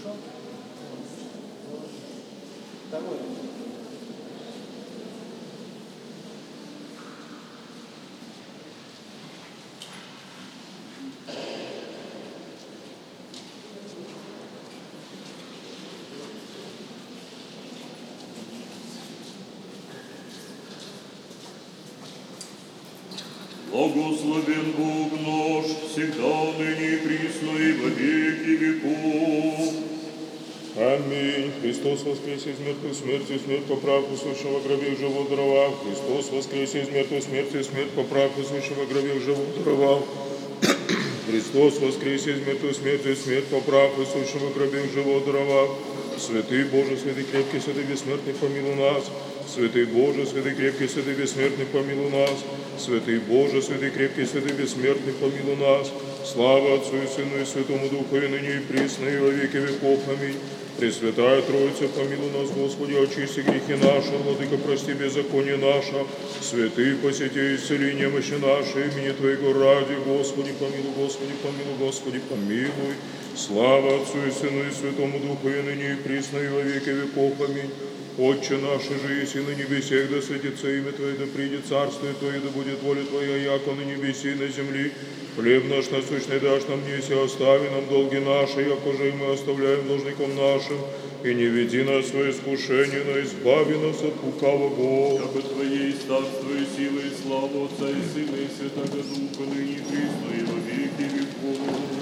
Благословен Бог наш, всегда, ныне и присно, и во веки веков. Аминь. Христос воскресе из мертвых, смертью смерть поправ, сущего гробе живот даровав. Христос воскресе из мертвых, смертью смерть поправ, сущего гробе живот даровав. Христос воскресе из мертвых, смертью смерть поправ, сущего гробе живот даровав. Святый Боже, святый крепкий, святый бессмертный, помилуй нас. Святый Боже, святый крепкий, святый бессмертный, помилуй нас. Святый Боже, святый крепкий, святый бессмертный, помилуй нас. Слава Отцу и Сыну и Святому Духу, и ныне и присно, и во веки веков. Аминь. Пресвятая Троица, помилуй нас, Господи, очисти грехи наши, Владыка, прости беззаконие наше. Святый, посети исцели немощи наши, имени Твоего ради, Господи, помилуй, Господи, помилуй, Господи, помилуй. Слава Отцу и Сыну и Святому Духу, и ныне и присно, и во веки веков. Аминь. Отче наш, же еси на небесех, да светится имя Твое, да придет царствие Твое, да будет воля Твоя, яко на небеси и на земли. Хлеб наш насущный дашь нам днесь, и остави нам долги наши, яко же и мы оставляем должником нашим. И не веди нас в свое искушение, но избави нас от лукавого. Яко Твоей царство и сила и слава Отца и Сына и Святого Духа, ныне и присно, и во веки веков.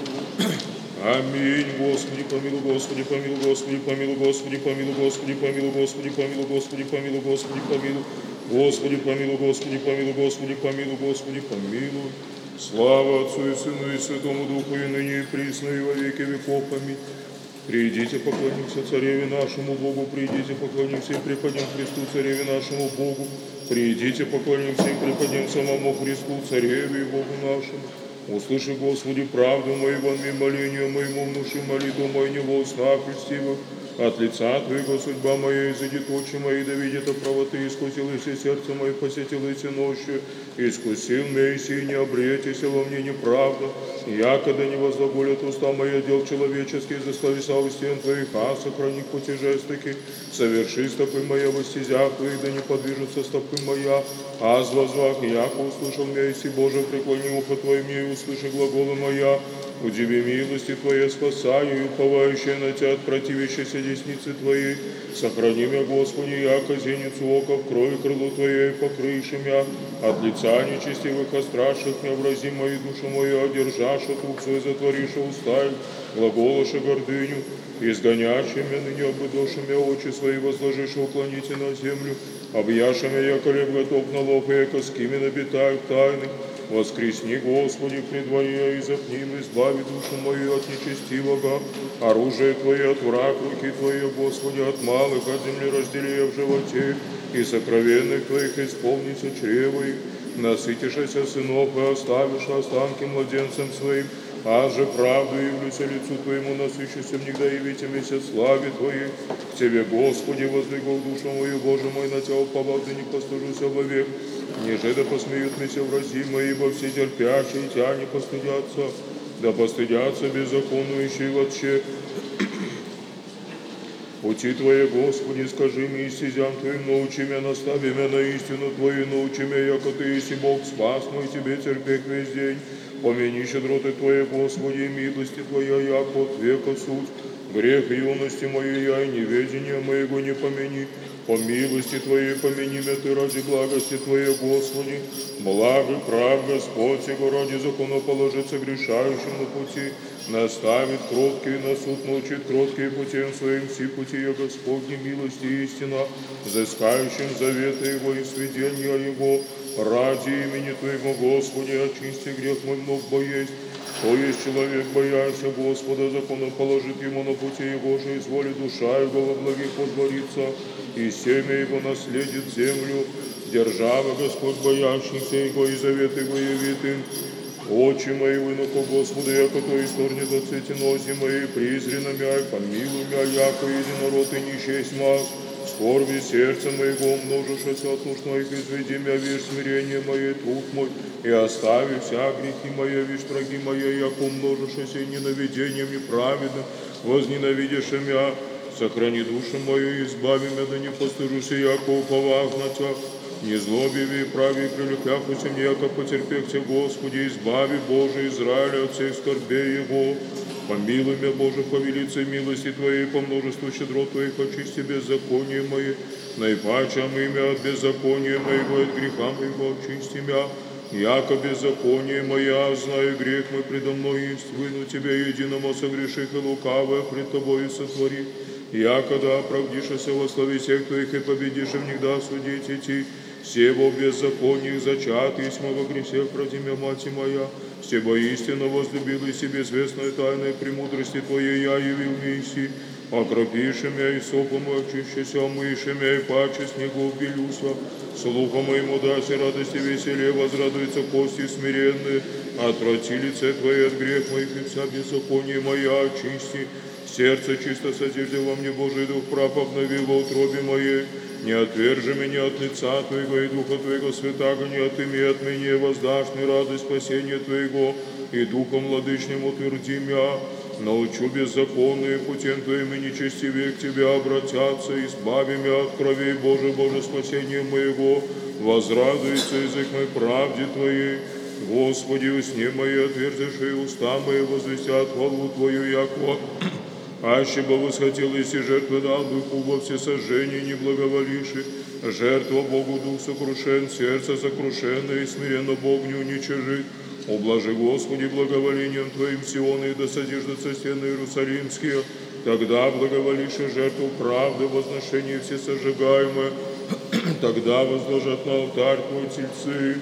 Аминь. Господи, помилуй, Господи, помилуй, Господи, помилуй, Господи, помилуй, Господи, помилуй, Господи, помилуй, Господи, помилуй, Господи, помилуй. Господи, помилуй, Господи, помилуй, Господи, помилуй, Господи, помилуй. Слава Отцу и Сыну и Святому Духу, и ныне и присно, и во веки веков. Аминь. Придите, поклонимся Цареве нашему Богу, придите, поклонимся и преподем Христу, Цареве нашему Богу. Придите, поклонимся и преподем самому Христу, Цареве и Богу нашему. Услыши, Господи, правду мою, вонми молению моему, внуши молитву мою, не во снах льстивых. От лица Твоего судьба моя, изыдет очи мои, да видит правоты, искусил и все сердце мое, посетил и ночью, искусил меня, и сей не обретися во мне неправда, якогда не возглаголят уста мои дел человеческие, засловися у стен Твоих, а сохрани пути жестоки, соверши стопы моя во стезях Твоих, да не подвижутся стопы моя, а с возвах, яко услышал меня, и Боже, преклони ухо Твое мне, и услыши глаголы моя. Удиви милости Твоей, спасаю, и уповающая на Тебя от противящейся десницы Твоей. Сохрани меня, Господи, яко зеницу ока, в крови крыло Твое, и покрыши меня. От лица нечестивых остраших не образи мои душу мою, одержашь от ух свой, затворишь уста, глаголоши гордыню. Изгонящий меня ныне обыдоши меня, очи свои возложишь, уклоните на землю. Объяши меня, яко лев готов на лоб, и яко скими набитаю тайных. Воскресни, Господи, пред Твоя, и запни, избави душу мою от нечестивого. Оружие Твое от враг, руки Твои, Господи, от малых, от земли раздели в животе, и сокровенных Твоих исполнится чрево их. Насытишься сынов и оставишь останки младенцам своим, а же правду явлюся лицу Твоему, насыщуся внегда явитимися славе Твоей. К Тебе, Господи, воздвигал душу мою, Боже мой, на Тебя уповал, да не постыжуся вовек. Ниже да посмеют меня врази мои, ибо все терпящие Тебя не постыдятся, да постыдятся беззаконующие вообще. Пути Твои, Господи, скажи мне, и стезям Твоим научи меня, настави меня на истину Твою, научи меня, яко Ты еси Бог, спас мой, Тебе терпеть весь день. Помяни щедроты Твоей, Господи, и милости Твоя, яко от века суть. Грех юности моей я и неведение моего не помяни. По милости Твоей помяни меня Ты ради благости Твоей, Господи. Благ и прав Господь, Его ради закона положится грешающим на пути. Наставит кроткие на суд, научит кроткие путем своим, все пути я Господни, милости и истина, взыскающим завета Его и сведения Его. Ради имени Твоего, Господи, очисти грех мой много боесть. То есть человек, боящийся Господа, законом положит ему на пути Его же, изволи душа Его во благих водворится, и семя Его наследит землю. Держава Господь, боящийся Его, и завет Его явит им. Очи мои выноко Господу, яко то исторнет от цветеноси моей, презренно мя, помилуй мя, яко единород и нечесть маз. Скорби сердца моего умножишься от нужд моих, изведи мя, вишь смирение мое, труд мой, и остави вся грехи мои, вишь враги мои, яко умножишься и ненавидением неправедным. возненавидишь мя, сохрани душу мою, избави меня, да не постыжусь, яко уповах на Тя. Не злобиви и прави, прилепяхуся мне, яко потерпехте, Господи, избави, Боже, Израиля от всех скорбей Его. Помилуй меня, Боже, по велице милости Твоей, по множеству щедрот Твоих, очисти беззаконие мои, наипаче имя от беззакония моего, от греха моего, очисти меня. Яко беззаконие моя, знаю грех мой предо мной есть, выну Тебя единому согреших и лукавое пред Тобою сотвори. Яко да оправдишься во славе всех Твоих и победишь, и в них да судить идти. Сего беззакониях зачат, есть во грехах ради меня, мать моя. Себо истинно возлюбил и себе известной тайной премудрости Твоей я явил Месси. Окропиши меня и сопом очищися, омыши меня и паче снегов белюся. Слухом моему даси радости веселее, возрадуются кости смиренные. Отврати лице Твое от грех моих, и вся беззаконие моя очисти. Сердце чисто созижди во мне, Божий Дух прав обнови во утробе моей. Не отвержи меня от лица Твоего и Духа Твоего святаго, не отыми от меня воздашь мне радость спасения Твоего, и Духом владычным утверди меня. Научу беззаконные путем Твоим и нечестивее к Тебе обратятся, избави меня от кровей Божий, Боже, спасения моего. Возрадуется язык мой правде Твоей. Господи, усне мои отверзишь, и уста мои возвестят хвалу Твою, яко аще бы восхотелось и жертвы дал Духу во всесожжении не благоволивши. Жертва Богу Дух сокрушен, сердце сокрушенное и смиренно Бог не уничижит. Ублажи, Господи, благоволением Твоим Сиона, и досадишься стены Иерусалимские. Тогда благоволишь жертву правды, возношение всесожигаемое. Тогда возложат на алтарь Твой тельцы.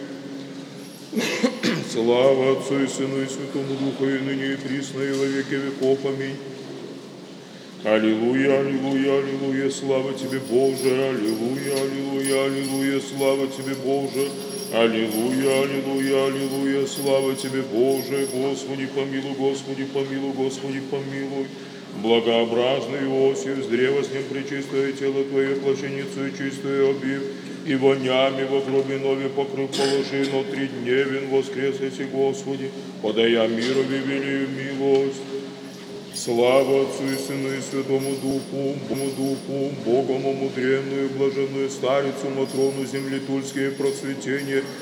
Слава Отцу и Сыну и Святому Духу, и ныне и присно, и во веки веков. Аминь. Аллилуйя, аллилуйя, аллилуйя, слава Тебе, Боже, аллилуйя, аллилуйя, аллилуйя, слава Тебе, Боже, аллилуйя, аллилуйя, аллилуйя, слава Тебе, Боже, Господи, помилуй, Господи, помилуй, Господи, помилуй. Благообразный Иосиф, с древа с ним пречистое тело Твое, плащаницу и чистую обив, и вонями во гробе нове покрыв положи, но 3 дневен воскресайте, Господи, подая миру велию милость. Слава Отцу и Сыну и Святому Духу, Богом умудренную, блаженную старицу, Матрону земли тульские процветения,